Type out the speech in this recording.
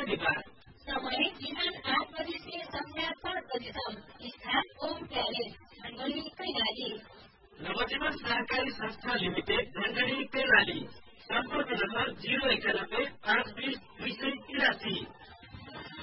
शनिबार। समय बिहान 8 बजे से संध्या 7 बजेसम्म। स्थान ओम प्यालेस, धनगढ़ी कैलाली। नवजीवन सहकारी संस्था लिमिटेड, धनगढ़ी कैलाली। सम्पर्क नम्बर 091 520 283।